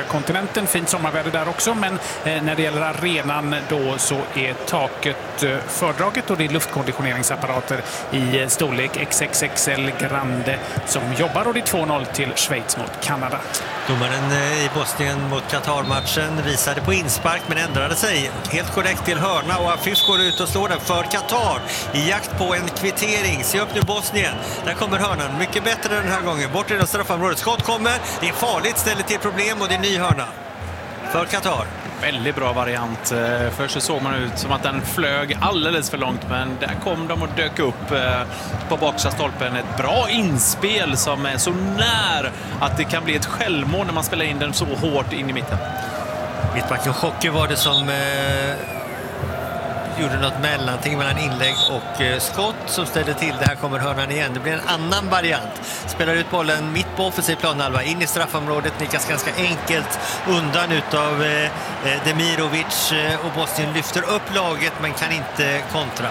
kontinenten. Fint sommarväder där också, men när det gäller arenan då så är taket fördraget och det är luftkonditioneringsapparater i storlek XXXL Grande som jobbar, och det är 2-0 till Schweiz mot Kanada. Domaren i Bosnien mot Qatar-matchen visade på inspark men ändrade sig helt korrekt till hörna, och Afif går ut och slår den för Qatar i jakt på en kvittering. Se upp nu Bosnien, där kommer hörnan, mycket bättre den här gången, bort i det straffområdet, skott kommer, det är farligt, ställer till problem och det är ny hörna för Qatar. Väldigt bra variant. Först så såg man ut som att den flög alldeles för långt, men där kom de och dök upp på bakstra stolpen. Ett bra inspel som är så när att det kan bli ett självmål när man spelar in den så hårt in i mitten. Mittbacken Chocker var det som gjorde något mellanting mellan inlägg och skott som ställde till. Det här kommer hörnan igen. Det blir en annan variant. Spelar ut bollen mitt på offensiv planhalva in i straffområdet. Nickas ganska enkelt undan utav Demirovic, och Bosnien lyfter upp laget men kan inte kontra.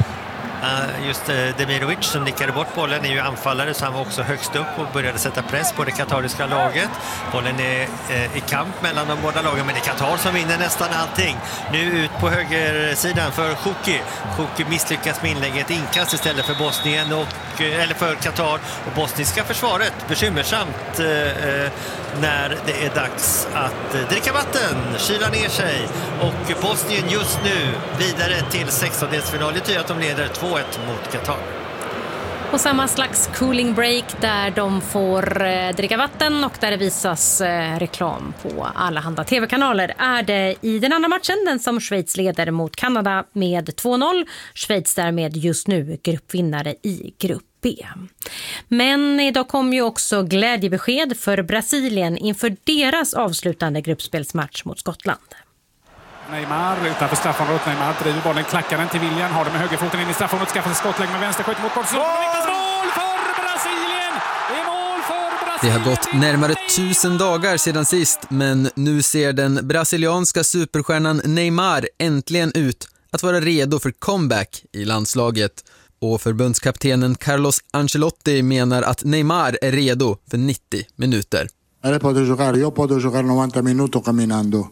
Just Demirovic som nickade bort bollen är ju anfallare, så han var också högst upp och började sätta press på det katariska laget. Bollen är i kamp mellan de båda lagen, men det är Qatar som vinner nästan allting. Nu ut på högersidan för Chouki. Chouki misslyckas med inlägget, inkast istället för Bosnien eller för Qatar, och bosniska försvaret bekymmersamt när det är dags att dricka vatten, kyla ner sig, och Bosnien just nu vidare till 16-delsfinal. Det betyder att de leder 2-1 mot Qatar. Och samma slags cooling break där de får dricka vatten och där det visas reklam på allehanda tv-kanaler är det i den andra matchen, den som Schweiz leder mot Kanada med 2-0. Schweiz därmed just nu gruppvinnare i grupp B. Men idag kom ju också glädjebesked för Brasilien inför deras avslutande gruppspelsmatch mot Skottland. Neymar utanför straffområdet. Neymar driver bollen, klackar den till William, har den med högerfoten in i straffområdet, skaffar sig skottlägg med vänster, skjuter mot bort. Mål för Brasilien! Det är mål för Brasilien! Det har gått närmare 1000 dagar sedan sist, men nu ser den brasilianska superstjärnan Neymar äntligen ut att vara redo för comeback i landslaget. Och förbundskaptenen Carlos Ancelotti menar att Neymar är redo för 90 minuter. Jag posso giocare 90 minuter caminando.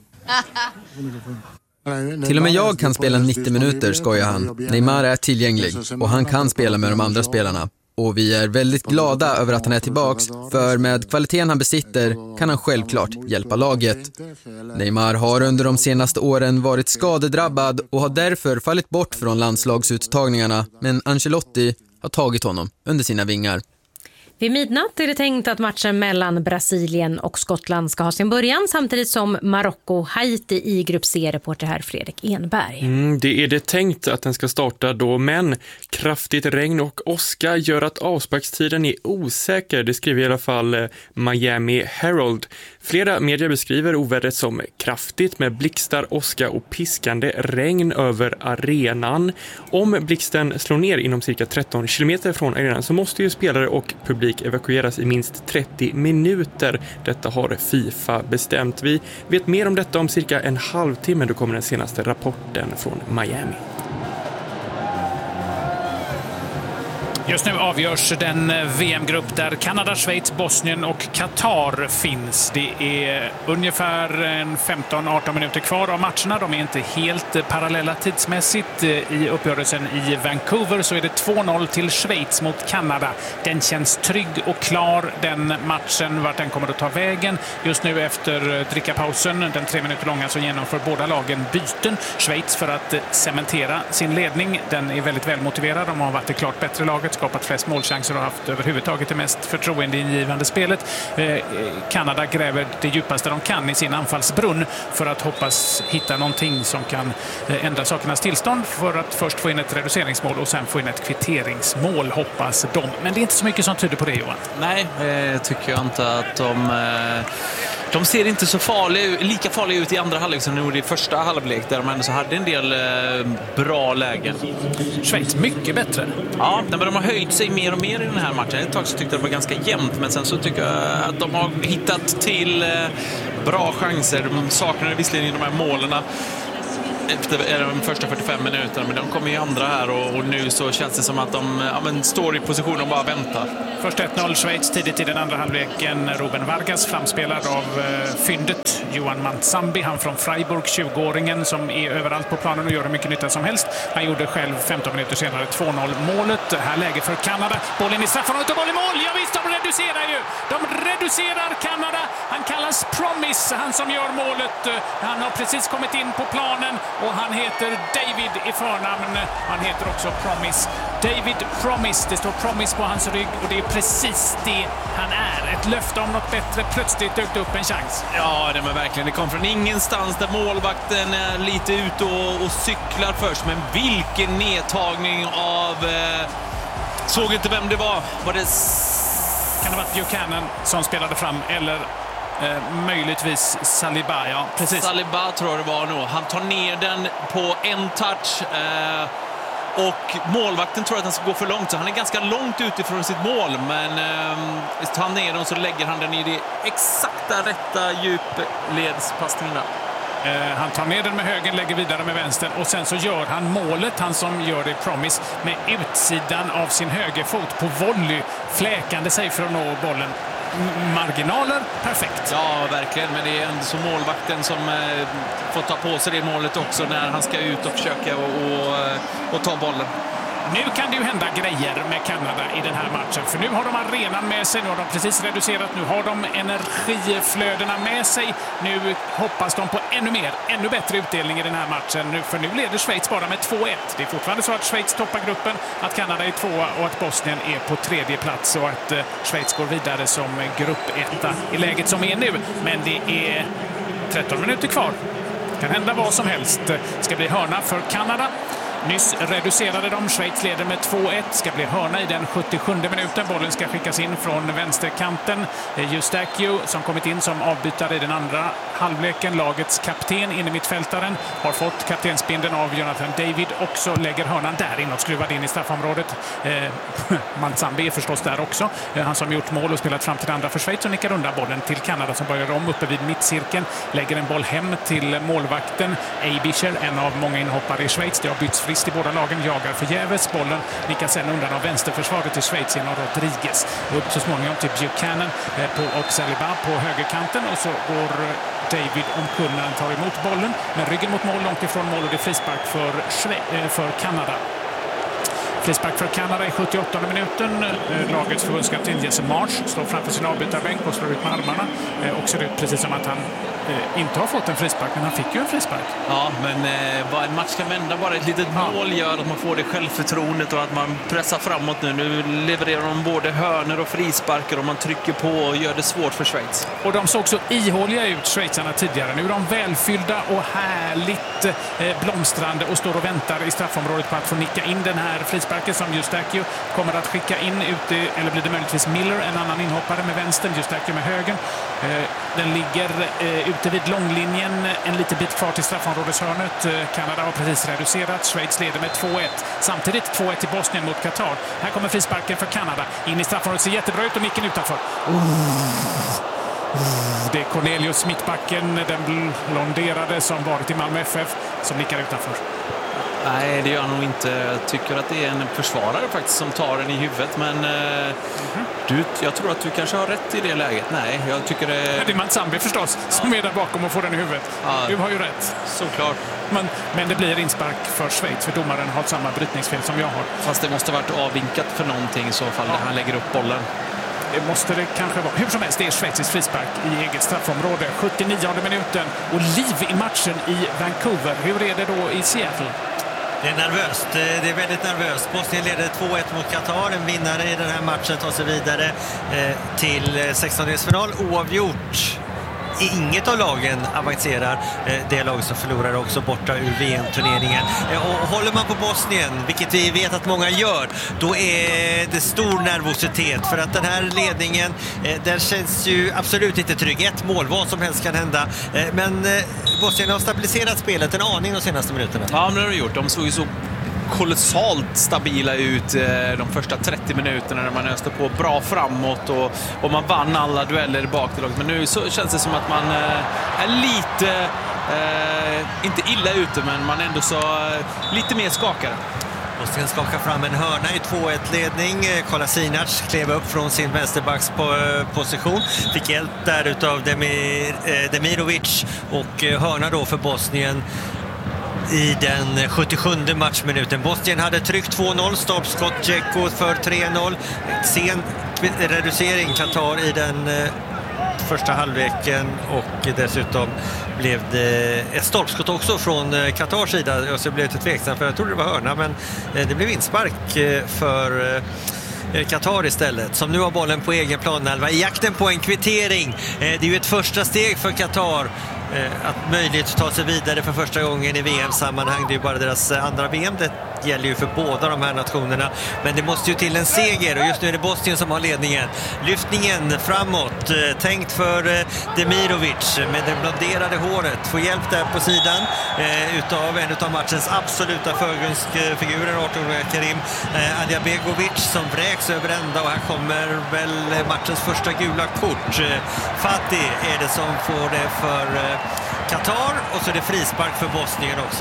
Till och med jag kan spela 90 minuter, skojar han. Neymar är tillgänglig och han kan spela med de andra spelarna. Och vi är väldigt glada över att han är tillbaks, för med kvaliteten han besitter kan han självklart hjälpa laget. Neymar har under de senaste åren varit skadedrabbad och har därför fallit bort från landslagsuttagningarna, men Ancelotti har tagit honom under sina vingar. Vid midnatt är det tänkt att matchen mellan Brasilien och Skottland ska ha sin början, samtidigt som Marocko-Haiti i grupp C, reporter här Fredrik Enberg. Det är det tänkt att den ska starta då, men kraftigt regn och åska gör att avsparkstiden är osäker. Det skriver i alla fall Miami Herald. Flera medier beskriver ovädret som kraftigt med blixtar, åska och piskande regn över arenan. Om blixten slår ner inom cirka 13 kilometer från arenan så måste ju spelare och publik evakueras i minst 30 minuter. Detta har FIFA bestämt. Vi vet mer om detta om cirka en halvtimme. Då kommer den senaste rapporten från Miami. Just nu avgörs den VM-grupp där Kanada, Schweiz, Bosnien och Qatar finns. Det är ungefär 15-18 minuter kvar av matcherna. De är inte helt parallella tidsmässigt. I uppgörelsen i Vancouver så är det 2-0 till Schweiz mot Kanada. Den känns trygg och klar, den matchen, vart den kommer att ta vägen. Just nu efter drickapausen, den 3 minuter långa, så genomför båda lagen byten. Schweiz för att cementera sin ledning. Den är väldigt välmotiverad. De har varit det klart bättre laget, skapat flest målchanser och haft överhuvudtaget det mest förtroendeingivande spelet. Kanada gräver det djupaste de kan i sin anfallsbrunn för att hoppas hitta någonting som kan ändra sakernas tillstånd, för att först få in ett reduceringsmål och sen få in ett kvitteringsmål, hoppas de. Men det är inte så mycket som tyder på det, Johan. Nej, tycker jag inte att de ser inte så lika farliga ut i andra halvlek som de gjorde i första halvlek, där de ändå så hade en del bra lägen. Schweiz mycket bättre. Ja, men de har höjt sig mer och mer i den här matchen. Ett tag så tyckte jag det var ganska jämnt, men sen så tycker jag att de har hittat till bra chanser. De saknade visserligen i de här målen. efter de första 45 minuterna, men de kommer ju andra här och nu så känns det som att de står i position och bara väntar. Först 1-0 Schweiz tidigt i den andra halvleken. Ruben Vargas framspelad av fyndet Johan Mantsambi, han från Freiburg, 20-åringen som är överallt på planen och gör mycket nytta som helst. Han gjorde själv 15 minuter senare 2-0 målet. Här läge för Kanada. Bollen i straffområdet och boll i mål. Ja visst, de reducerar ju. De reducerar Kanada. Han kallas Promise, han som gör målet. Han har precis kommit in på planen och han heter David i förnamn. Han heter också Promise. David Promise. Det står Promise på hans rygg och det är precis det han är. Ett löfte om något bättre. Plötsligt dök upp en chans. Ja, det var verkligen. Det kom från ingenstans där målvakten är lite ute och cyklar först. Men vilken nedtagning av... såg inte vem det var. Var det... Kan det vara Buchanan som spelade fram eller... möjligtvis Saliba, ja precis. Saliba tror jag det var nog. Han tar ner den på en touch och målvakten tror att han ska gå för långt, så han är ganska långt utifrån sitt mål, men tar han ner den så lägger han den i det exakta rätta djupledspassningen. Han tar ner den med höger, lägger vidare med vänster och sen så gör han målet, han som gör det Promise, med utsidan av sin högerfot på volley, fläkande sig för att nå bollen. Marginaler, perfekt. Ja, verkligen, men det är ändå så målvakten som får ta på sig det målet också när han ska ut och försöka och ta bollen. Nu kan det ju hända grejer med Kanada i den här matchen, för nu har de arenan med sig, nu har de precis reducerat, nu har de energiflödena med sig, nu hoppas de på ännu bättre utdelning i den här matchen, nu, för nu leder Schweiz bara med 2-1. Det är fortfarande så att Schweiz toppar gruppen, att Kanada är 2:a och att Bosnien är på 3:e plats och att Schweiz går vidare som gruppetta i läget som är nu, men det är 13 minuter kvar. Kan hända vad som helst. Ska bli hörna för Kanada. Nyss reducerade de. Schweiz leder med 2-1. Ska bli hörna i den 77 minuten. Bollen ska skickas in från vänsterkanten. Eustáquio som kommit in som avbytare i den andra halvleken. Lagets kapten in i mittfältaren. Har fått kaptensbindeln av Jonathan David. Också lägger hörnan där inåt. Skruvad in i straffområdet. Mantsambi är förstås där också. Han som gjort mål och spelat fram till andra för Schweiz och nickar undan bollen till Kanada som börjar om uppe vid mittcirkeln. Lägger en boll hem till målvakten. Eibischer, en av många inhoppare i Schweiz. Det har bytts frist i båda lagen, jagar förgäves. Bollen nickas sen undan av vänsterförsvaret till Schweiz genom Rodriguez. Upp så småningom till Buchanan och Saliba på högerkanten och så går David omkull när han tar emot bollen. Men ryggen mot mål, långt ifrån mål och det är frispark för Kanada. Frispark för Kanada i 78 minuten. Lagets förbundskapten Jesse Marsh slår framför sin avbytarbänk och slår ut med armarna. Och ser ut precis som att han inte har fått en frispark, men han fick ju en frispark. Ja, men vad en match kan vända, bara ett litet mål gör att man får det självförtroendet och att man pressar framåt nu. Nu levererar de både hörner och frisparker och man trycker på och gör det svårt för Schweiz. Och de såg så ihåliga ut, schweizarna, tidigare. Nu är de välfyllda och härligt blomstrande och står och väntar i straffområdet på att få nicka in den här frisparken som Eustáquio kommer att skicka in ute, eller blir det möjligtvis Miller, en annan inhoppare med vänstern, Eustáquio med höger. Den ligger ute vid långlinjen, en liten bit kvar till straffområdeshörnet. Kanada har precis reducerat. Schweiz leder med 2-1. Samtidigt 2-1 i Bosnien mot Qatar. Här kommer frisparken för Kanada. In i straffområdet, ser jättebra ut och nicken utanför. Det är Cornelius, mittbacken, den blonderade som varit i Malmö FF, som nickar utanför. Nej, det gör jag nog inte. Jag tycker att det är en försvarare faktiskt som tar den i huvudet, men jag tror att du kanske har rätt i det läget. Nej, jag tycker det... Det är Mantsambi förstås som är där bakom och får den i huvudet. Ja. Du har ju rätt. Såklart. Men det blir inspark för Schweiz, för domaren har samma brytningsfel som jag har. Fast det måste varit avvinkat för någonting i så fall, där han lägger upp bollen. Det måste det kanske vara. Hur som helst, det är Schweiz frispark i eget straffområde. 79:e minuten och liv i matchen i Vancouver. Hur är det då i Seattle? Det är nervöst. Det är väldigt nervöst. Bosnien leder 2-1 mot Qatar. En vinnare i den här matchen tar sig vidare till 16-delsfinal. Oavgjort. Inget av lagen avancerar. Det lag som förlorar också borta ur VM-turneringen. Och håller man på Bosnien, vilket vi vet att många gör, då är det stor nervositet. För att den här ledningen, den känns ju absolut inte trygg. Ett mål, vad som helst kan hända. Men Bosnien har stabiliserat spelet en aning de senaste minuterna. Ja, men det har de gjort. De såg ju så kolossalt stabila ut de första 30 minuterna när man öste på bra framåt och man vann alla dueller bak till laget. Men nu så känns det som att man är lite inte illa ute, men man ändå så lite mer skakare. Bosnien skakar fram en hörna i 2-1-ledning. Kolasinac klev upp från sin vänsterbacksposition. Fick hjälp där utav Demirovic och hörna då för Bosnien i den 77:e matchminuten. Bosnien hade tryckt 2-0, stolpskott Dzeko för 3-0. Sen reducering Qatar i den första halvleken och dessutom blev det ett stolpskott också från Qatars sida och så blev det tveksamt för jag trodde det var hörna men det blev inspark för Qatar istället som nu har bollen på egen planhalva i jakten på en kvittering. Det är ju ett första steg för Qatar att möjligt ta sig vidare för första gången i VM-sammanhang. Det är ju bara deras andra VM. Det gäller ju för båda de här nationerna. Men det måste ju till en seger och just nu är det Bosnien som har ledningen. Lyftningen framåt, tänkt för Demirovic med det blonderade håret. Får hjälp där på sidan utav en utav matchens absoluta förgrundsfigurer, 18-åriga Kerim Adjabegovic som vräks över ända och här kommer väl matchens första gula kort. Fatih är det som får det för Qatar och så är det frispark för Bosnien också.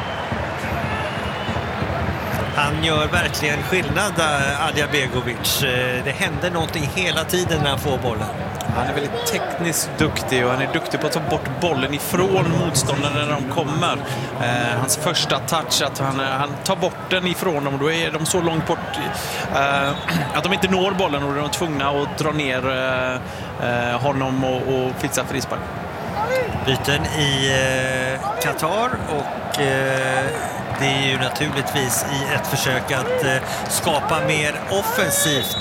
Han gör verkligen skillnad, Adjabegovic. Det händer någonting hela tiden när han får bollen. Han är väldigt tekniskt duktig och han är duktig på att ta bort bollen ifrån motståndarna när de kommer. Hans första touch, att han tar bort den ifrån dem och då är de så långt bort att de inte når bollen och då är de tvungna att dra ner honom och fixa frispark. Byten i Qatar och det är ju naturligtvis i ett försök att skapa mer offensivt.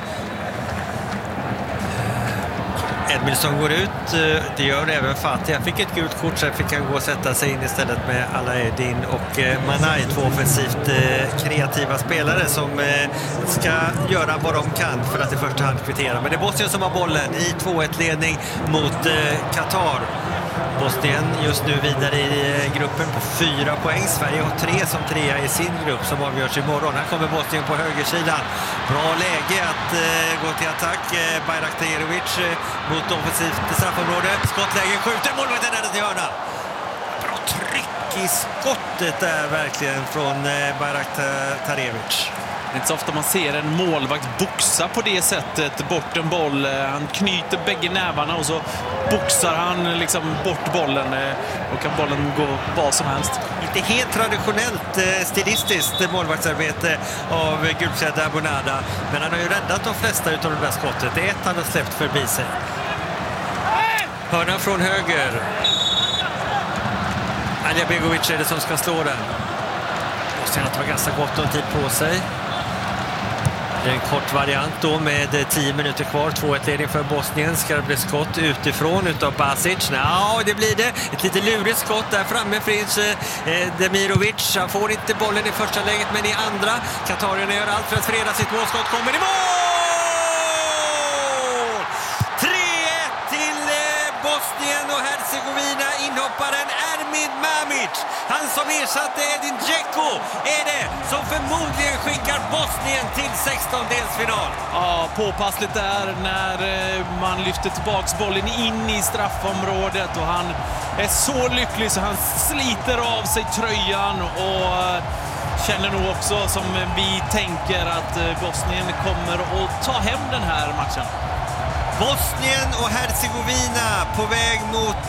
Edmilson går ut, det gör även Fatih. Han fick ett gult kort, så fick han gå och sätta sig in istället med Alaeddin och Manay, två offensivt kreativa spelare som ska göra vad de kan för att i första hand kvittera. Men det är Bosnien som har bollen i 2-1-ledning mot Qatar. Bosnien just nu vidare i gruppen på 4 poäng. Sverige har 3 som 3 i sin grupp som avgörs imorgon. Här kommer Bosnien på högersidan. Bra läge att gå till attack. Bayraktarevic mot offensivt straffområde. Skottläge, skjuter, målvakten är till hörna. Bra tryck i skottet där verkligen från Bayraktarevic. Det är inte så ofta man ser en målvakt boxa på det sättet bort en boll. Han knyter bägge nävarna och så boxar han liksom bort bollen och kan bollen gå vad som helst. Inte helt traditionellt stilistiskt målvaktsarbete av Gulbshed Abonada, men han har ju räddat de flesta utav det där skottet. Det är ett han har släppt förbi sig. Hörna från höger. Adjabegovic är det som ska slå den. Och sen tar ganska gott om tid på sig. En kort variant då med 10 minuter kvar. 2-1-ledning för Bosnien. Ska det bli skott utifrån utav Basic? Ja, det blir det. Ett lite lurigt skott. Där framme finns Demirovic. Han får inte bollen i första läget men i andra. Katarierna gör allt för att freda sitt målskott. Kommer i mål! 3-1 till Bosnien och Herzegovina. Inhopparen Ermin Mamic. Han som ersatte Edin Dzeko är det som förmodligen skickar Bosnien till 16-delsfinal. Ja, påpassligt där när man lyfter tillbaks bollen in i straffområdet och han är så lycklig så han sliter av sig tröjan och känner nog också som vi tänker att Bosnien kommer att ta hem den här matchen. Bosnien och Herzegovina på väg mot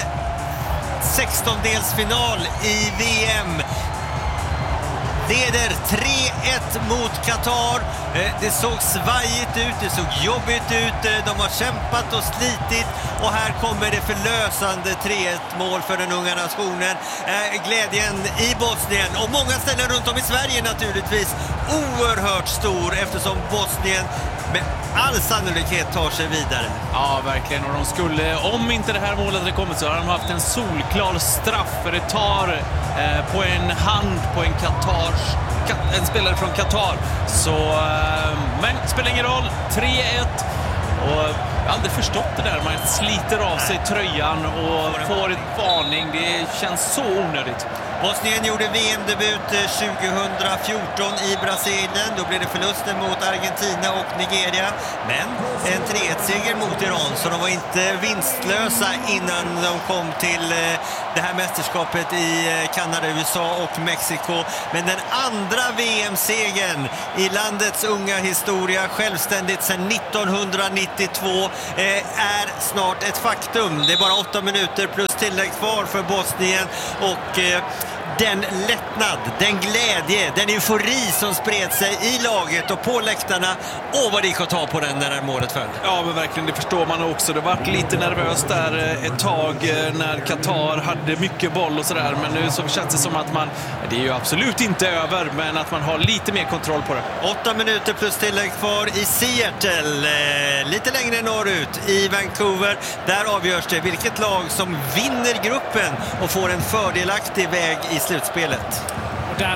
16-delsfinal i VM. Leder 3-1 mot Qatar. Det såg svajigt ut, det såg jobbigt ut. De har kämpat och slitit och här kommer det förlösande 3-1-mål för den unga nationen. Glädjen i Bosnien och många ställen runt om i Sverige naturligtvis oerhört stor eftersom Bosnien med all sannolikhet tar sig vidare. Ja, verkligen. Och de skulle, om inte det här målet hade kommit så har de haft en solklar straff. För det tar på en hand på en spelare från Qatar. Så, men det spelar ingen roll. 3-1. Och jag har aldrig förstått det där. Man sliter av sig tröjan och får en varning. Det känns så onödigt. Bosnien gjorde VM-debut 2014 i Brasilien. Då blev det förlusten mot Argentina och Nigeria. Men en 3-1-seger mot Iran, så de var inte vinstlösa innan de kom till det här mästerskapet i Kanada, USA och Mexiko. Men den andra VM-segern i landets unga historia, självständigt sedan 1992, är snart ett faktum. Det är bara 8 minuter plus tillägg kvar för Bosnien, och den lättnad, den glädje, den eufori som spred sig i laget och på läktarna. Vad det gick att ta på den när målet föll. Ja, men verkligen, det förstår man också. Det var lite nervöst där ett tag när Qatar hade mycket boll och sådär. Men nu så känns det som att det är ju absolut inte över, men att man har lite mer kontroll på det. 8 minuter plus tillägg kvar i Seattle. Lite längre norrut i Vancouver. Där avgörs det vilket lag som vinner gruppen och får en fördelaktig väg i slutspelet. Och där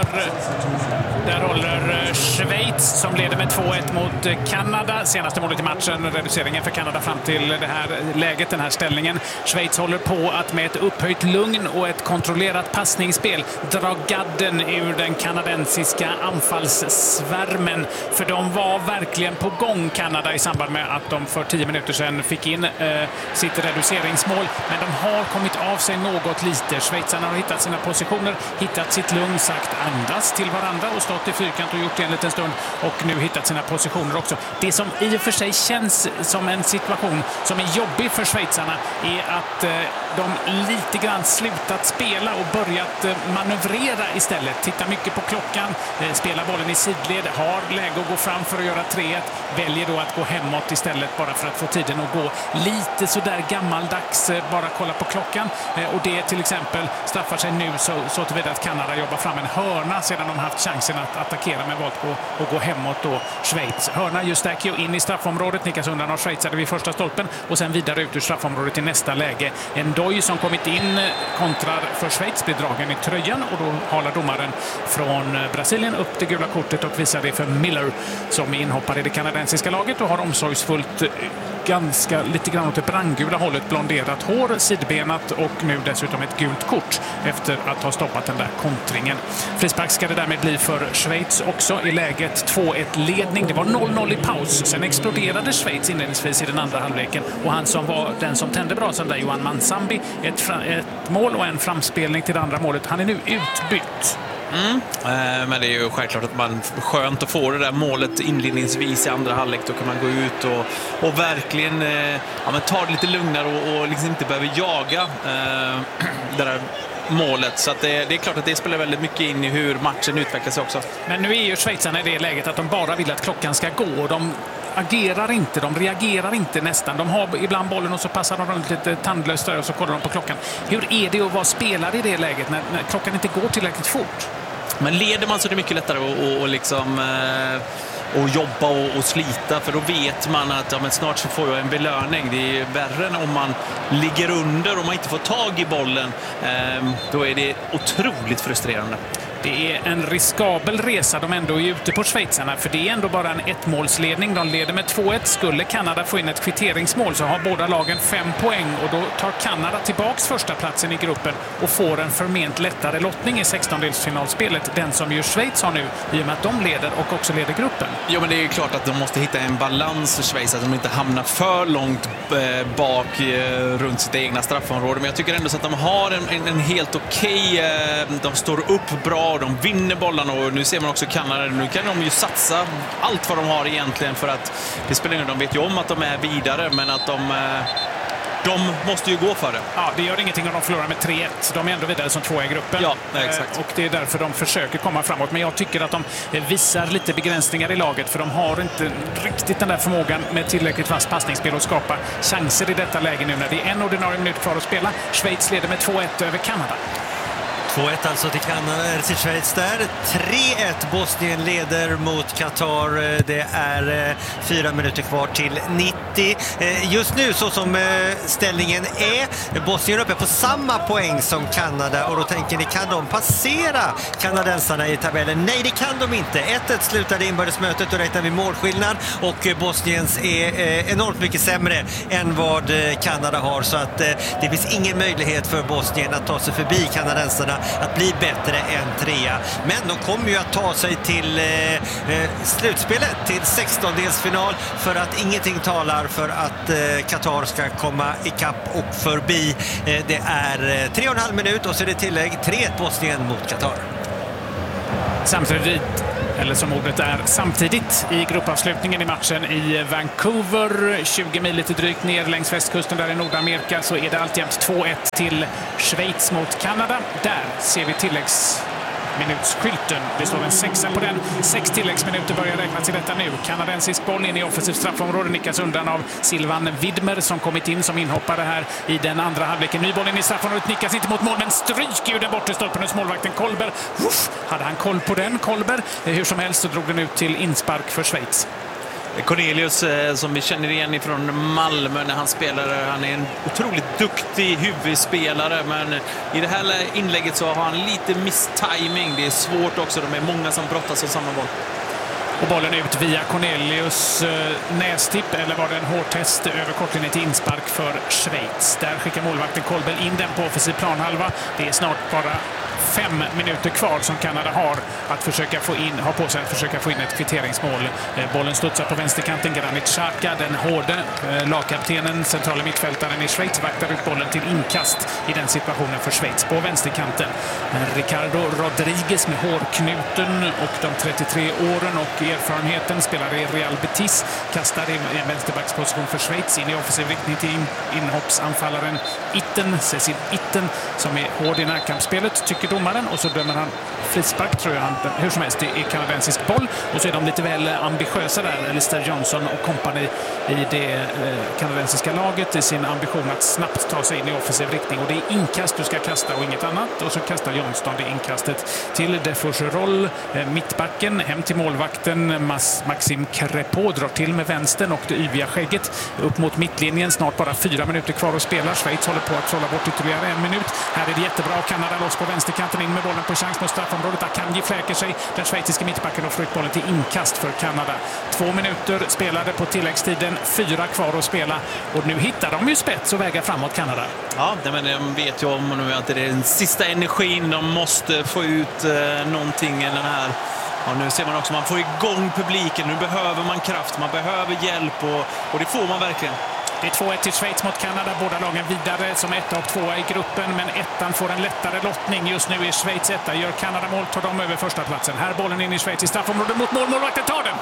håller Schweiz som leder med 2-1 mot Kanada. Senaste målet i matchen, reduceringen för Kanada fram till det här läget, den här ställningen. Schweiz håller på att med ett upphöjt lugn och ett kontrollerat passningsspel dra gadden ur den kanadensiska anfallssvärmen. För de var verkligen på gång, Kanada, i samband med att de för 10 minuter sedan fick in sitt reduceringsmål. Men de har kommit av sig något lite. Schweizarna har hittat sina positioner, hittat sitt lugn, sagt andas till varandra och stått i fyrkant och gjort det en liten stund, och nu hittat sina positioner också. Det som i och för sig känns som en situation som är jobbig för schweizarna är att de lite grann slutat spela och börjat manövrera istället. Titta mycket på klockan, spela bollen i sidled, har läge att gå fram för att göra 3-1, väljer då att gå hemåt istället bara för att få tiden att gå. Lite så där gammaldags, bara kolla på klockan, och det till exempel straffar sig nu så tillvida att Kanada jobbar fram en hörna sedan de haft chansen att attackera med valt och gå hemåt då Schweiz. Hörna just där in i straffområdet, nickas undan av schweizare vid första stolpen och sen vidare ut ur straffområdet till nästa läge. En Doj som kommit in kontrar för Schweiz, blir dragen i tröjan, och då halar domaren från Brasilien upp det gula kortet och visar det för Miller som är inhoppare i det kanadensiska laget och har omsorgsfullt lite grann åt det brandgula hållet blonderat hår, sidbenat och nu dessutom ett gult kort efter att ha stoppat den där kontringen. Frispark ska det därmed bli för Schweiz också i läget 2-1-ledning. Det var 0-0 i paus. Sen exploderade Schweiz inledningsvis i den andra halvleken, och han som var den som tände brasan där, Johan Mansambi, ett mål och en framspelning till det andra målet. Han är nu utbytt. Men det är ju självklart att man skönt att få det där målet inledningsvis i andra halvlek. Då kan man gå ut och verkligen ta det lite lugnare och liksom inte behöver jaga det där målet. Så att det är klart att det spelar väldigt mycket in i hur matchen utvecklar sig också. Men nu är ju schweizarna i det läget att de bara vill att klockan ska gå. De agerar inte, de reagerar inte nästan. De har ibland bollen och så passar de runt lite tandlöst där och så kollar de på klockan. Hur är det att vara spelare i det läget när klockan inte går tillräckligt fort? Men leder man så är det mycket lättare att jobba och slita, för då vet man att men snart så får jag en belöning. Det är värre än om man ligger under och man inte får tag i bollen. Då är det otroligt frustrerande. Det är en riskabel resa de ändå är ute på schweizarna, för det är ändå bara en ettmålsledning. De leder med 2-1. Skulle Kanada få in ett kvitteringsmål så har båda lagen 5 poäng, och då tar Kanada tillbaks första platsen i gruppen och får en förment lättare lottning i 16-delsfinalspelet. Den som ju Schweiz har nu, i och med att de leder och också leder gruppen. Ja, men det är ju klart att de måste hitta en balans för Schweiz, att de inte hamnar för långt bak runt sitt egna straffområde. Men jag tycker ändå så att de har en helt okej, de står upp bra, de vinner bollarna, och nu ser man också Kanada. Nu kan de ju satsa allt vad de har egentligen, för att det spelar ingen roll. De vet ju om att de är vidare, men att de måste ju gå för det. Ja, det gör ingenting om de förlorar med 3-1. De är ändå vidare som 2 i gruppen. Ja, exakt. Och det är därför de försöker komma framåt. Men jag tycker att de visar lite begränsningar i laget, för de har inte riktigt den där förmågan med tillräckligt fast passningsspel att skapa chanser i detta läge nu när det är en ordinarie minut kvar att spela. Schweiz leder med 2-1 över Kanada. 2-1 alltså till Kanada, till Schweiz där. 3-1 Bosnien leder mot Qatar. Det är 4 minuter kvar till 90. Just nu så som ställningen är, Bosnien uppe på samma poäng som Kanada, och då tänker ni, kan de passera kanadensarna i tabellen? Nej, det kan de inte. 1-1 slutade inbördesmötet, och räknar vi målskillnad, och Bosniens är enormt mycket sämre än vad Kanada har, så att det finns ingen möjlighet för Bosnien att ta sig förbi kanadensarna att bli bättre än 3. Men de kommer ju att ta sig till slutspelet, till 16-delsfinal, för att ingenting talar för att Qatar ska komma ikapp och förbi. Det är 3,5 minut och så är det tillägg 3-1 Bosnien mot Qatar. Samtidigt, eller som ordet är, samtidigt i gruppavslutningen i matchen i Vancouver, 20 mil lite drygt ner längs västkusten där i Nordamerika, så är det alltjämt 2-1 till Schweiz mot Kanada. Där ser vi tilläggsminutsskylten. Det står en 6 på den. 6 tilläggsminuter börjar räknas i detta nu. Kanadensisk boll in i offensivt straffområde, nickas undan av Silvan Widmer som kommit in som inhoppare här i den andra halvleken. Ny boll in i straffområdet, nickas inte mot mål, men stryker ju den bortre stolpen hos målvakten Kolber. Hade han koll på den, Kolber? Hur som helst så drog den ut till inspark för Schweiz. Cornelius, som vi känner igen från Malmö när han spelar, han är en otroligt duktig huvudspelare, men i det här inlägget så har han lite misstiming. Det är svårt också, de är många som brottas om samma boll. Och bollen ut via Cornelius nästipp, eller var det en hårtest över kortlinjen till inspark för Schweiz. Där skickar målvakten Kolber in den på offensiv planhalva. Det är snart bara 5 minuter kvar som Kanada har på sig att försöka få in ett kvitteringsmål. Bollen studsar på vänsterkanten. Granit Xhaka, den hårde lagkaptenen, centrala mittfältaren i Schweiz, vaktar ut bollen till inkast i den situationen för Schweiz på vänsterkanten. Ricardo Rodriguez med hårknuten och de 33 åren och erfarenheten, spelar i Real Betis, kastar i en vänsterbacksposition för Schweiz in i offensiv riktning till inhoppsanfallaren Cecil Itten, som är hård i närkampsspelet, tycker domaren, och så dömer han frispark, tror jag. Hur som helst, det är kanadensisk boll, och så är de lite väl ambitiösa där, Alistair Johnson och kompani i det kanadensiska laget, i sin ambition att snabbt ta sig in i offensiv riktning, och det är inkast du ska kasta och inget annat, och så kastar Johnston det inkastet till Defourgerol, mittbacken, hem till målvakten Maxime Crépeau, drar till med vänstern och det yviga skägget upp mot mittlinjen. Snart bara 4 minuter kvar att spela. Schweiz håller på att sålla bort ytterligare 1 minut. Här är det jättebra. Kanada loss på vänsterkanten, in med bollen på chans mot straffområdet. Akanji fläker sig. Den schweiziska mittbacken och får ut bollen till inkast för Kanada. 2 minuter spelade på tilläggstiden. 4 kvar att spela. Och nu hittar de ju spets och vägar framåt Kanada. Ja, men de vet ju om nu att det är den sista energin. De måste få ut någonting i den här. Ja, nu ser man också att man får igång publiken. Nu behöver man kraft, man behöver hjälp och det får man verkligen. Det är 2-1 till Schweiz mot Kanada. Båda lagen vidare som 1 och 2 i gruppen, men 1:an får en lättare lottning. Just nu är Schweiz 1. Gör Kanada mål, tar de över första platsen. Här bollen in i Schweiz i straffområdet mot mål. Målvakten tar den.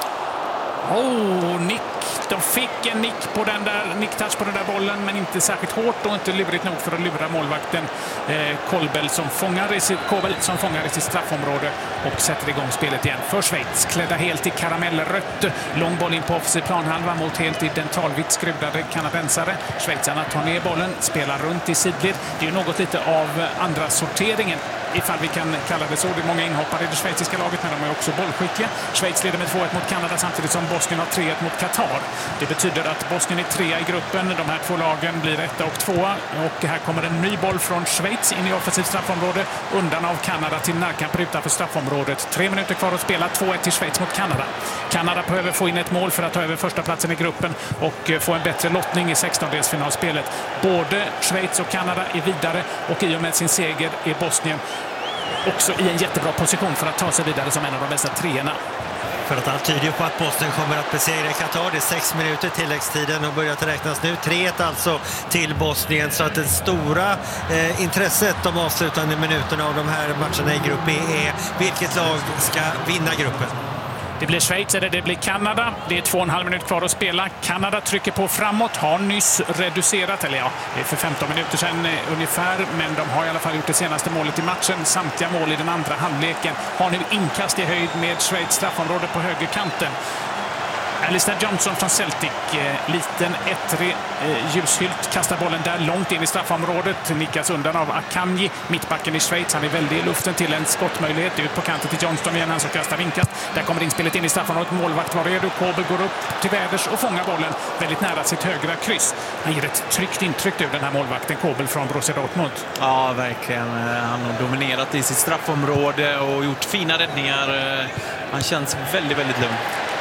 Nick. De fick en nick-touch på den där bollen, men inte särskilt hårt och inte lurigt nog för att lura målvakten Kolber som fångar i sitt straffområde och sätter igång spelet igen för Schweiz. Klädda helt i karamellrött. Lång boll in på offensiv planhalva mot helt i dentalvitt skrudade kanadensare. Schweizarna tar ner bollen, spelar runt i sidled. Det är ju något lite av andra sorteringen, ifall vi kan kalla det så. Det är många inhoppare i det schweiziska laget, men de är också bollskickliga. Schweiz leder med 2-1 mot Kanada samtidigt som Bosnien har 3-1 mot Qatar. Det betyder att Bosnien är 3 i gruppen. De här 2 lagen blir 1 och 2. Och här kommer en ny boll från Schweiz in i offensivt straffområde. Undan av Kanada till närkamp utanför straffområdet. 3 minuter kvar att spela. 2-1 till Schweiz mot Kanada. Kanada behöver få in ett mål för att ta över första platsen i gruppen och få en bättre lottning i 16-delsfinalspelet. Både Schweiz och Kanada är vidare, och i och med sin seger är Bosnien också i en jättebra position för att ta sig vidare som en av de bästa 3:orna. För att allt tyder på att Bosnien kommer att besegra Qatar. Det är 6 minuter tilläggstiden och börjat räknas nu. 3-1 alltså till Bosnien. Så att det stora intresset de avslutande minuterna av de här matcherna i grupp B är vilket lag ska vinna gruppen. Det blir Schweiz eller det blir Kanada. Det är 2,5 minuter kvar att spela. Kanada trycker på framåt, har nyss reducerat, eller ja, det är för 15 minuter sedan ungefär, men de har i alla fall gjort det senaste målet i matchen. Samtliga mål i den andra halvleken har nu inkast i höjd med Schweiz straffområde på högerkanten. Alistair Johnson från Celtic, liten ettrig ljushylt, kastar bollen där långt in i straffområdet, nickas undan av Akanji, mittbacken i Schweiz. Han är väldigt i luften till en skottmöjlighet, ut på kanten till Johnston igen, han som kastar inkast. Där kommer inspelet in i straffområdet, målvakt var redo, Kolber går upp till väders och fångar bollen väldigt nära sitt högra kryss. Han ger ett tryggt intryck ur den här målvakten Kolber från Borussia Dortmund. Ja, verkligen. Han har dominerat i sitt straffområde och gjort fina räddningar. Han känns väldigt, väldigt lugn.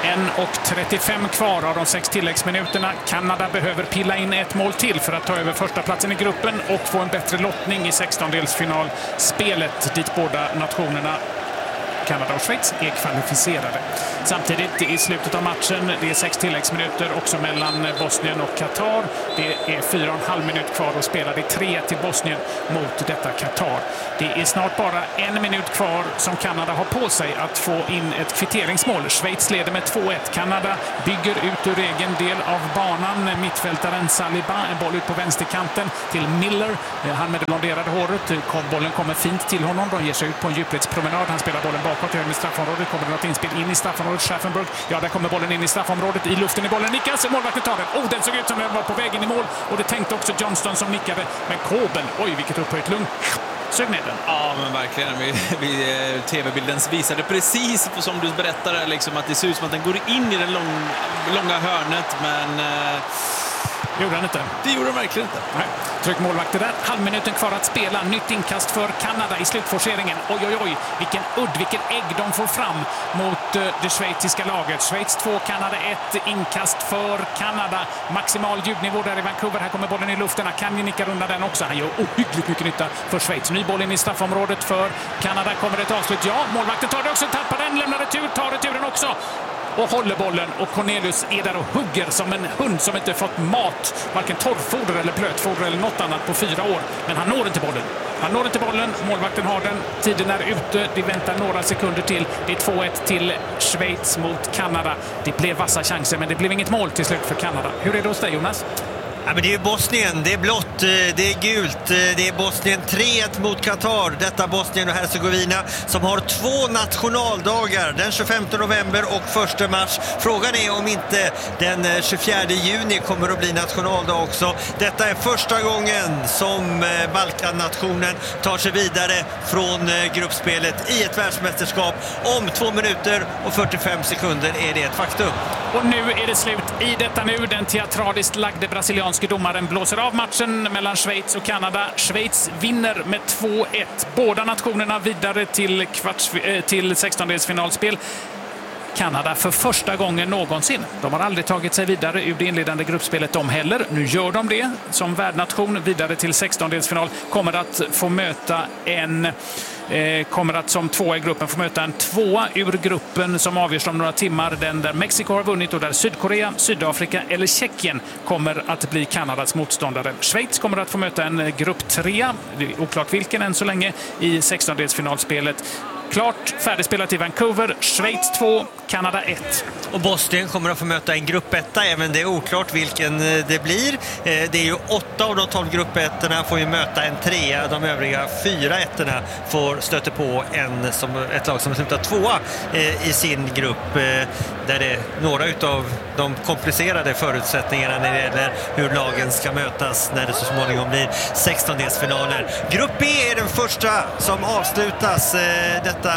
1:35 kvar av de 6 tilläggsminuterna. Kanada behöver pilla in ett mål till för att ta över första platsen i gruppen och få en bättre lottning i 16-delsfinalspelet dit båda nationerna, Kanada och Schweiz, är kvalificerade. Samtidigt i slutet av matchen, det är 6 tilläggsminuter också mellan Bosnien och Qatar. Det är 4,5 minut kvar att spela. Det är 3 till Bosnien mot detta Qatar. Det är snart bara 1 minut kvar som Kanada har på sig att få in ett kvitteringsmål. Schweiz leder med 2-1. Kanada bygger ut ur egen del av banan. Mittfältaren Saliba, en boll ut på vänsterkanten till Miller. Han med det blonderade håret. Bollen kommer fint till honom. De ger sig ut på en djupledspromenad. Han spelar bollen bakåt i straffområdet. Kommer det något inspel in i straffområdet. Schaffenburg. Ja, där kommer bollen in i straffområdet. I luften i bollen nickas. Målvakten tar den. Den såg ut som den var på väg in i mål. Och det tänkte också Johnston som nickade. Men Kobel, vilket upphöjt lugn. Sög ner den. Ja, men verkligen. TV-bilden visade precis som du berättade, liksom, att det ser ut som att den går in i det långa hörnet, men... Gjorde han inte? Det gjorde han verkligen inte. Nej. Tryck målvakter där. Halvminuten kvar att spela. Nytt inkast för Kanada i slutforceringen. Oj. Vilken ägg de får fram mot det schweiziska laget. Schweiz 2, Kanada 1. Inkast för Kanada. Maximal ljudnivå där i Vancouver. Här kommer bollen i luften. Akanji nickar undan den också. Han gör ohyggligt mycket nytta för Schweiz. Ny boll in i straffområdet för Kanada. Kommer ett avslut? Ja, målvakten tar det också. Tappar den, lämnar retur, tar returen också. Och håller bollen, och Cornelius är där och hugger som en hund som inte fått mat, varken torrfoder eller blötfoder eller något annat på 4 år. Men han når inte bollen. Målvakten har den. Tiden är ute. Det väntar några sekunder till. Det är 2-1 till Schweiz mot Kanada. Det blev vassa chanser, men det blev inget mål till slut för Kanada. Hur är det hos dig, Jonas? Ja, men det är Bosnien, det är blått, det är gult, det är Bosnien 3-1 mot Qatar. Detta Bosnien och Hercegovina som har 2 nationaldagar, den 25 november och 1 mars. Frågan är om inte den 24 juni kommer att bli nationaldag också. Detta är första gången som Balkannationen tar sig vidare från gruppspelet i ett världsmästerskap. Om 2 minuter och 45 sekunder är det ett faktum. Och nu är det slut i detta nu. Den teatraliskt lagde brasilianske domaren blåser av matchen mellan Schweiz och Kanada. Schweiz vinner med 2-1. Båda nationerna vidare till 16-delsfinalspel. Kanada för första gången någonsin. De har aldrig tagit sig vidare ur det inledande gruppspelet de heller. Nu gör de det som värdnation vidare till 16-delsfinal. Kommer att som 2 i gruppen få möta en 2 ur gruppen som avgörs om några timmar. Den där Mexiko har vunnit och där Sydkorea, Sydafrika eller Tjeckien kommer att bli Kanadas motståndare. Schweiz kommer att få möta en grupp 3, oklart vilken än så länge, i 16-delsfinalspelet. Klart färdigspelat i Vancouver. Schweiz 2, Kanada 1. Och Bosnien kommer att få möta en gruppetta, även det är oklart vilken det blir. Det är ju 8 av de 12 gruppettorna får ju möta en 3. De övriga 4 ettorna får stöta på ett lag som slutar 2 i sin grupp. Där det är några utav de komplicerade förutsättningarna när det gäller hur lagen ska mötas när det så småningom blir 16-delsfinaler. Grupp B är den första som avslutas detta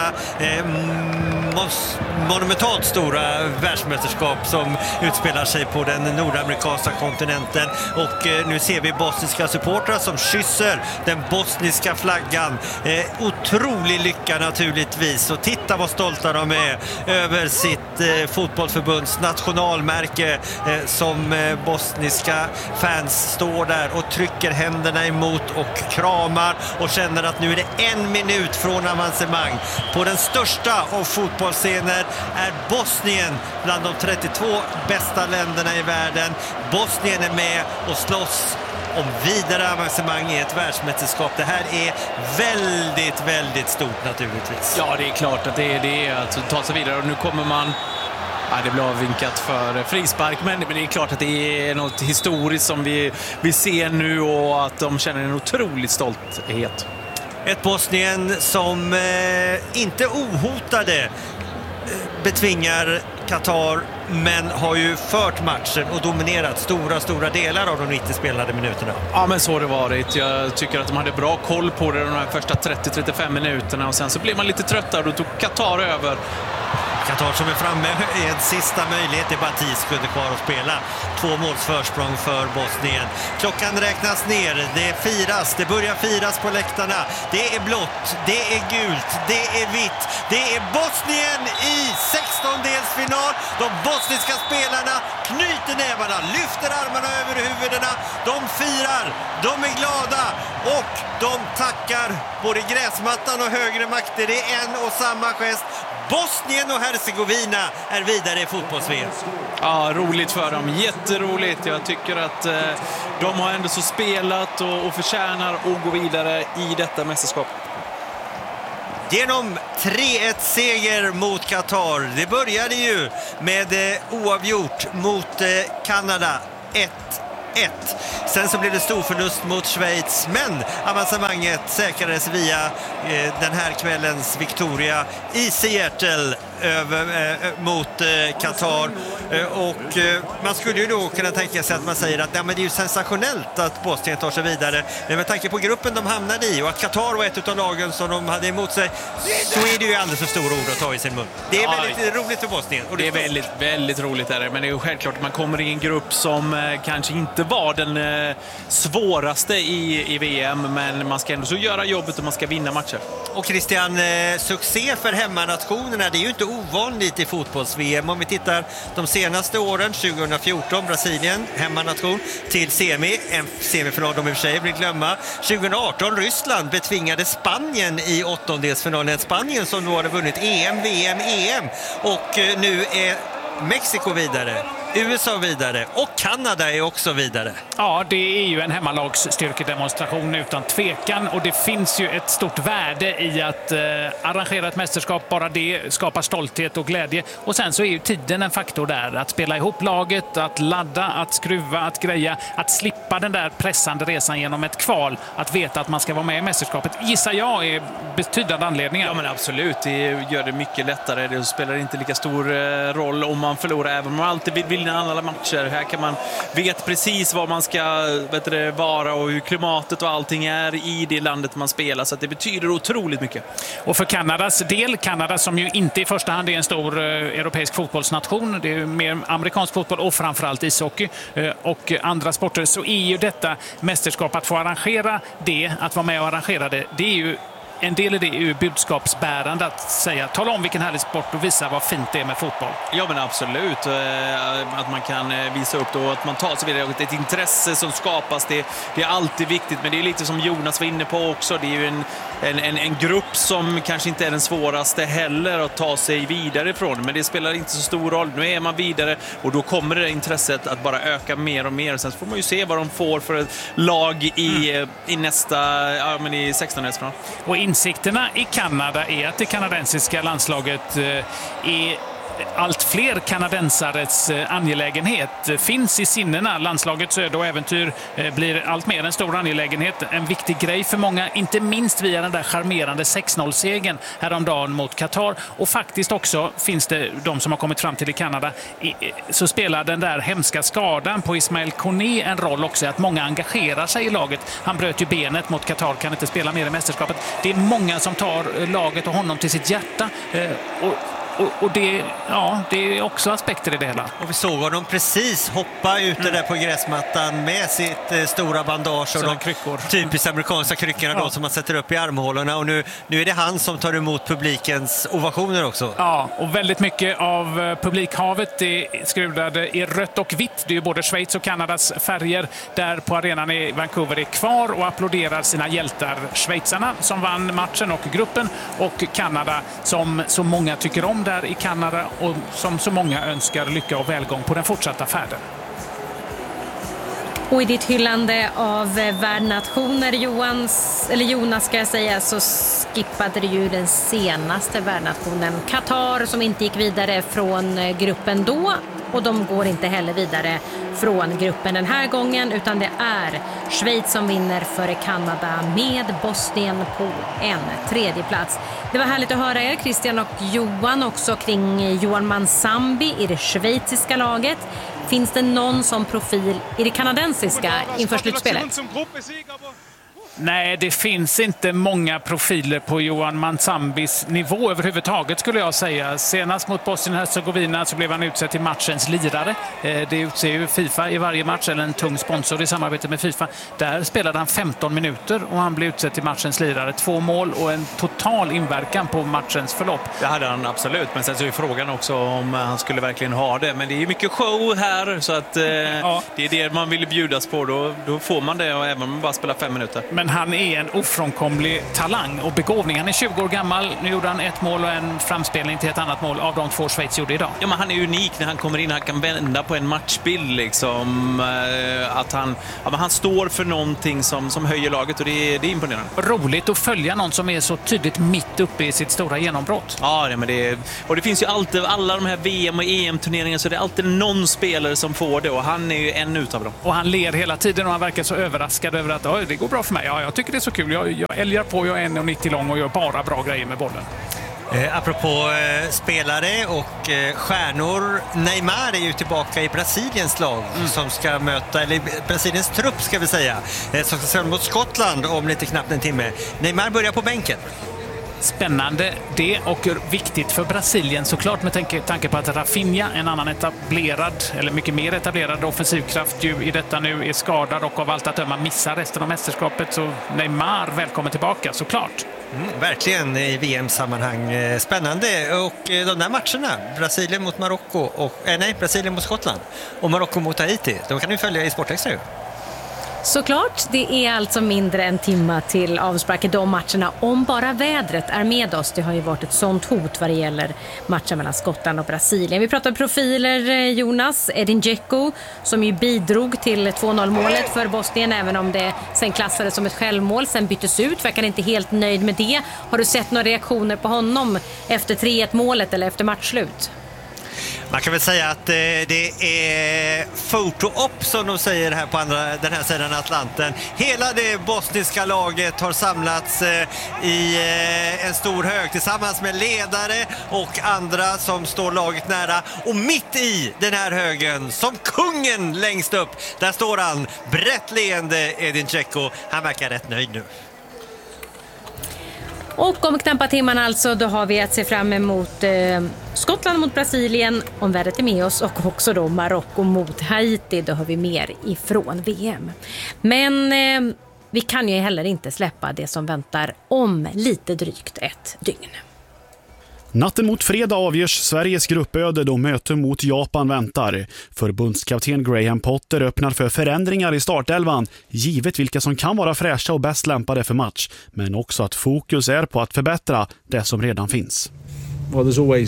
monumentalt stora världsmästerskap som utspelar sig på den nordamerikanska kontinenten. Och nu ser vi bosniska supportrar som kysser den bosniska flaggan. Otrolig lycka naturligtvis, och titta vad stolta de är över sitt fotbollsförbunds nationalmärke som bosniska fans står där och trycker händerna emot och kramar och känner att nu är det 1 minut från avancemang. På den största av fotbollsscener är Bosnien bland de 32 bästa länderna i världen. Bosnien är med och slåss om vidare avancemang i ett världsmästerskap. Det här är väldigt, väldigt stort naturligtvis. Ja, det är klart att det är det, att ta sig vidare, och nu kommer man... Ja, det blir avvinkat för frispark, men det är klart att det är något historiskt som vi ser nu, och att de känner en otrolig stolthet. Ett Bosnien som inte ohotade betvingar Qatar, men har ju fört matchen och dominerat stora delar av de 90 spelade minuterna. Ja, men så har det varit. Jag tycker att de hade bra koll på det de här första 30-35 minuterna, och sen så blev man lite tröttare och då tog Qatar över. Qatar som är framme i en sista möjlighet. Det är bara 10 sekunder kvar att spela. 2 måls försprång för Bosnien. Klockan räknas ner, det firas, det börjar firas på läktarna. Det är blått, det är gult, det är vitt. Det är Bosnien i 16-delsfinal. De bosniska spelarna knyter nävarna, lyfter armarna över huvudena. De firar, de är glada och de tackar både gräsmattan och högre makter. Det är en och samma gest. Bosnien och Herzegovina är vidare i fotbolls-VM. Ja, roligt för dem. Jätteroligt. Jag tycker att de har ändå så spelat och förtjänar att gå vidare i detta mästerskap. Genom 3-1-seger mot Qatar. Det började ju med oavgjort mot Kanada 1-1. Sen så blev det stor förlust mot Schweiz, men avancemanget säkrades via den här kvällens Victoria i Seattle mot Qatar. Och man skulle ju då kunna tänka sig att man säger att ja, men det är ju sensationellt att Bosnien tar sig vidare. Men med tanke på gruppen de hamnade i och att Qatar var ett av lagen som de hade emot sig, så är det ju alldeles för stora ord att ta i sin mun. Det är väldigt roligt för Bosnien. Och det är väldigt, väldigt roligt där. Men det är ju självklart att man kommer i en grupp som kanske inte var den svåraste i VM, men man ska ändå så göra jobbet och man ska vinna matcher. Och Christian, succé för hemmanationerna, det är ju inte ovanligt i fotbolls-VM. Om vi tittar de senaste åren, 2014 Brasilien, hemmanation, till en semifinal de i och för sig vill glömma. 2018 Ryssland betvingade Spanien i åttondelsfinalen. Spanien som då hade vunnit EM, VM, EM. Och nu är Mexiko vidare, USA vidare och Kanada är också vidare. Ja, det är ju en hemmalagsstyrkedemonstration utan tvekan, och det finns ju ett stort värde i att arrangera ett mästerskap. Bara det skapar stolthet och glädje. Och sen så är ju tiden en faktor där. Att spela ihop laget, att ladda, att skruva, att greja, att slippa den där pressande resan genom ett kval. Att veta att man ska vara med i mästerskapet, gissar jag, är betydande anledningar. Ja, men absolut. Det gör det mycket lättare. Det spelar inte lika stor roll om man förlorar, även om man alltid vill vinna alla matcher. Här kan man veta precis vad man ska vara och hur klimatet och allting är i det landet man spelar, så att det betyder otroligt mycket. Och för Kanadas del, Kanada som ju inte i första hand är en stor europeisk fotbollsnation, det är mer amerikansk fotboll och framförallt ishockey och andra sporter, så är ju detta mästerskap att få arrangera det, att vara med och arrangera det, det är ju en del av det är ju budskapsbärande, att säga, tala om vilken härlig sport och visa vad fint det är med fotboll. Ja, men absolut. Att man kan visa upp då, att man tar sig vidare. Ett intresse som skapas, det är alltid viktigt. Men det är lite som Jonas var inne på också. Det är ju en grupp som kanske inte är den svåraste heller att ta sig vidare ifrån. Men det spelar inte så stor roll. Nu är man vidare och då kommer det intresset att bara öka mer och mer. Sen får man ju se vad de får för ett lag i nästa, i 16-delsfinal. Och insikterna i Kanada är att det kanadensiska landslaget är allt fler kanadensares angelägenhet. Finns i sinnena. Landslagets öde och äventyr blir allt mer en stor angelägenhet. En viktig grej för många, inte minst via den där charmerande 6-0-segern häromdagen mot Qatar. Och faktiskt också finns det de som har kommit fram till i Kanada, så spelar den där hemska skadan på Ismail Koné en roll också, att många engagerar sig i laget. Han bröt ju benet mot Qatar, kan inte spela mer i mästerskapet. Det är många som tar laget och honom till sitt hjärta. Och det är också aspekter i det hela. Och vi såg honom precis hoppa ute där på gräsmattan med sitt stora bandage och de kryckor. Typiskt amerikanska kryckorna då, som man sätter upp i armhålorna. Och nu är det han som tar emot publikens ovationer också. Ja, och väldigt mycket av publikhavet är skrudade i rött och vitt. Det är ju både Schweiz och Kanadas färger där på arenan i Vancouver är kvar och applåderar sina hjältar. Schweizarna som vann matchen och gruppen, och Kanada som så många tycker om där i Kanada och som så många önskar lycka och välgång på den fortsatta färden. Och i ditt hyllande av värdnationer, Jonas ska jag säga, så skippade du ju den senaste värdnationen, Qatar, som inte gick vidare från gruppen då, och de går inte heller vidare från gruppen den här gången, utan det är Schweiz som vinner före Kanada med Bosnien på en tredje plats. Det var härligt att höra er, Christian och Johan, också kring Johan Mansambi i det schweiziska laget. Finns det någon som profil i det kanadensiska inför slutspelet? Nej, det finns inte många profiler på Johan Mansambis nivå överhuvudtaget skulle jag säga. Senast mot Bosnien-Hercegovina så blev han utsedd till matchens lirare. Det utser ju FIFA i varje match, eller en tung sponsor i samarbete med FIFA. Där spelade han 15 minuter och han blev utsedd till matchens lirare. 2 mål och en total inverkan på matchens förlopp. Det hade han absolut, men sen så är frågan också om han skulle verkligen ha det. Men det är mycket show här, så att ja. Det är det man vill bjudas på. Då får man det, och även om man bara spelar 5 minuter. Men han är en ofrånkomlig talang och begåvning. Han är 20 år gammal. Nu gjorde han 1 mål och en framspelning till ett annat mål av de 2 Schweiz gjorde idag. Ja, men han är unik när han kommer in. Han kan vända på en matchbild liksom. Att han står för någonting som höjer laget, och det är imponerande. Roligt att följa någon som är så tydligt mitt uppe i sitt stora genombrott. Ja, men och det finns ju alltid, alla de här VM- och EM-turneringar, så det är alltid någon spelare som får det, och han är ju en utav dem. Och han ler hela tiden och han verkar så överraskad över att det går bra för mig. Ja, jag tycker det är så kul. Jag älgar på, jag är 1,90 lång och gör bara bra grejer med bollen. Apropå spelare och stjärnor, Neymar är ju tillbaka i Brasiliens lag som ska möta, eller Brasiliens trupp ska vi säga, som ska spela mot Skottland om lite knappt en timme. Neymar börjar på bänken. Spännande det, och viktigt för Brasilien såklart, med tanke på att Rafinha, en annan etablerad, eller mycket mer etablerad offensivkraft ju i detta nu, är skadad och av allt att döma missar resten av mästerskapet. Så Neymar välkommen tillbaka såklart. Verkligen i VM-sammanhang. Spännande. Och de där matcherna, Brasilien mot Marocko och Brasilien mot Skottland och Marocko mot Haiti, de kan du följa i Sportextra ju. Såklart, det är alltså mindre än timma till avspark i de matcherna, om bara vädret är med oss. Det har ju varit ett sånt hot vad det gäller matchen mellan Skottland och Brasilien. Vi pratar profiler, Jonas. Edin Dzeko, som ju bidrog till 2-0-målet för Bosnien, även om det sen klassades som ett självmål, sen byttes ut. Verkar inte helt nöjd med det. Har du sett några reaktioner på honom efter 3-1-målet eller efter matchslut? Man kan väl säga att det är photo-op som de säger här på den här sidan Atlanten. Hela det bosniska laget har samlats i en stor hög tillsammans med ledare och andra som står laget nära. Och mitt i den här högen, som kungen längst upp, där står han, brett leende Edin Dzeko. Han verkar rätt nöjd nu. Och om knappa timman alltså, då har vi att se fram emot Skottland mot Brasilien, om vädret är med oss, och också då Marocko mot Haiti. Då har vi mer ifrån VM. Men vi kan ju heller inte släppa det som väntar om lite drygt ett dygn. Natten mot fredag avgörs Sveriges gruppöde då möte mot Japan väntar. Förbundskapten Graham Potter öppnar för förändringar i startelvan, givet vilka som kan vara fräscha och bäst lämpade för match. Men också att fokus är på att förbättra det som redan finns. Well, there's always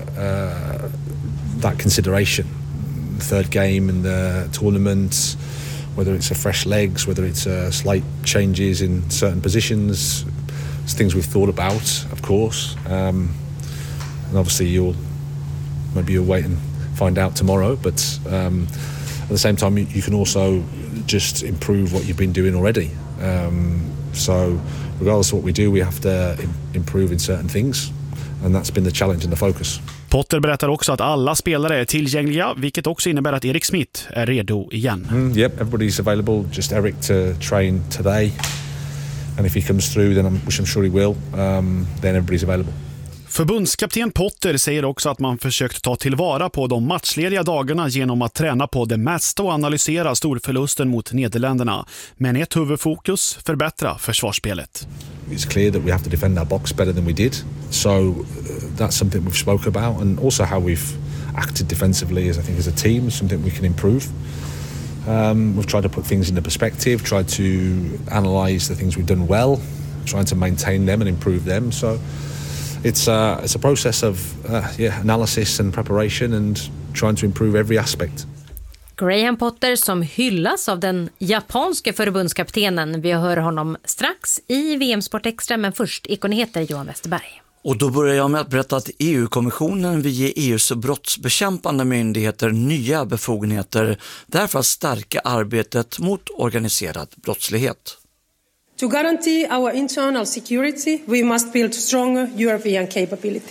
that consideration. Third game in the tournament, whether it's a fresh legs, whether it's slight changes in certain positions. It's things we've thought about, of course. And obviously you'll wait and find out tomorrow, but at the same time you can also just improve what you've been doing already. So regardless of what we do, we have to improve in certain things, and that's been the challenge and the focus. Potter berättar också att alla spelare är tillgängliga, vilket också innebär att Erik Smith är redo igen. Yep, everybody's available, just Eric to train today, and if he comes through then which I'm sure he will, then everybody's available. Förbundskapten Potter säger också att man försökt ta tillvara på de matchlediga dagarna genom att träna på det mesta och analysera storförlusten mot Nederländerna. Men ett huvudfokus, förbättra försvarsspelet. It's clear that we have to defend our box better than we did. So that's something we've spoke about, and also how we've acted defensively as a team, something we can improve. We've tried to put things into perspective, tried to analyse the things we've done well, trying to maintain them and improve them. So it's a process of analysis and preparation and trying to improve every aspect. Graham Potter som hyllas av den japanska förbundskaptenen. Vi hör honom strax i VM Sport Extra, men först Ikonyheter, Johan Westerberg. Och då börjar jag med att berätta att EU-kommissionen vill ge EUs brottsbekämpande myndigheter nya befogenheter därför att stärka arbetet mot organiserad brottslighet. To guarantee our internal security, we must build stronger European capabilities.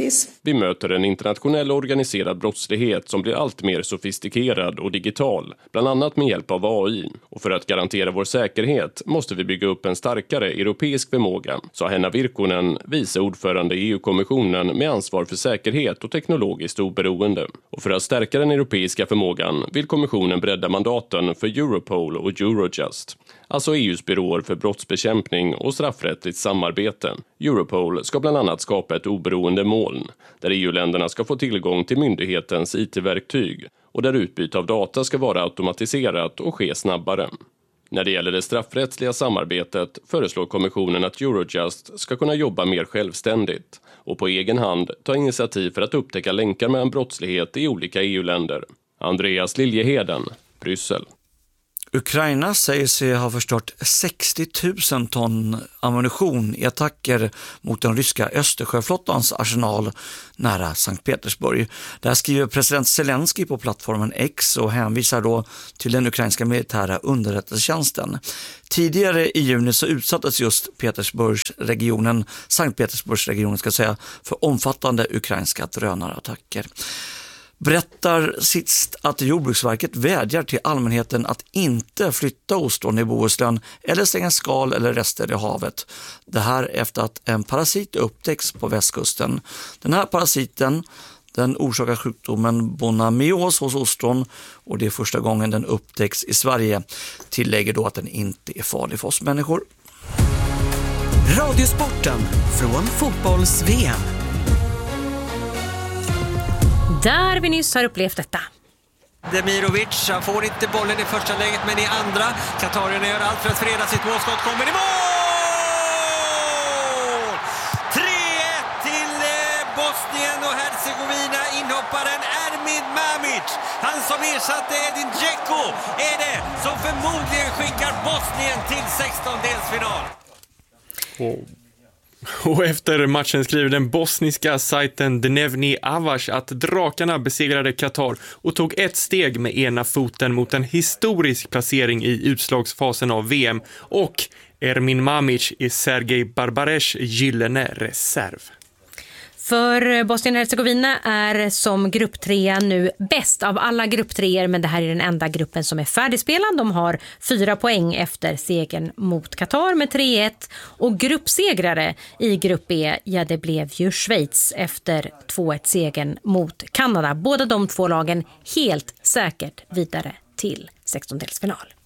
Vi möter en internationell organiserad brottslighet som blir allt mer sofistikerad och digital, bland annat med hjälp av AI. Och för att garantera vår säkerhet måste vi bygga upp en starkare europeisk förmåga, sa Henna Virkkonen, vice ordförande i EU-kommissionen med ansvar för säkerhet och teknologiskt oberoende. Och för att stärka den europeiska förmågan vill kommissionen bredda mandaten för Europol och Eurojust, alltså EUs byråer för brottsbekämpning och straffrättsligt samarbete. Europol ska bland annat skapa ett oberoende moln, där EU-länderna ska få tillgång till myndighetens IT-verktyg och där utbyte av data ska vara automatiserat och ske snabbare. När det gäller det straffrättsliga samarbetet föreslår kommissionen att Eurojust ska kunna jobba mer självständigt och på egen hand ta initiativ för att upptäcka länkar mellan brottslighet i olika EU-länder. Andreas Liljeheden, Bryssel. Ukraina säger sig ha förstört 60 000 ton ammunition i attacker mot den ryska Östersjöflottans arsenal nära Sankt Petersburg. Där skriver president Zelensky på plattformen X och hänvisar då till den ukrainska militära underrättelsetjänsten. Tidigare i juni så utsattes just Sankt Petersburgsregionen för omfattande ukrainska drönarattacker. Berättar sist att Jordbruksverket vädjar till allmänheten att inte flytta ostron i Bohuslän eller slänga skal eller rester i havet. Det här efter att en parasit upptäcks på västkusten. Den här parasiten den orsakar sjukdomen bonamios hos ostron och det är första gången den upptäcks i Sverige. Tillägger då att den inte är farlig för oss människor. Radiosporten från fotbolls-VM. Där vi nyss har upplevt detta. Demirovic, han får inte bollen i första läget men i andra. Katarierna gör allt för att freda sitt målskott, kommer i mål! 3-1 till Bosnien och Hercegovina. Inhopparen Ermin Mamic, han som ersatte Edin Dzeko, är det som förmodligen skickar Bosnien till 16-delsfinal. Och efter matchen skriver den bosniska sajten Dnevni Avash att drakarna besegrade Qatar och tog ett steg med ena foten mot en historisk placering i utslagsfasen av VM och Ermin Mamic i Sergej Barbaresh gyllene reserv. För Bosnien-Hercegovina är som grupptrea nu bäst av alla grupptreor, men det här är den enda gruppen som är färdigspelad. De har 4 poäng efter segern mot Qatar med 3-1 och gruppsegrare i grupp E, ja det blev ju Schweiz efter 2-1-segern mot Kanada. Båda de två lagen helt säkert vidare till 16-delsfinal.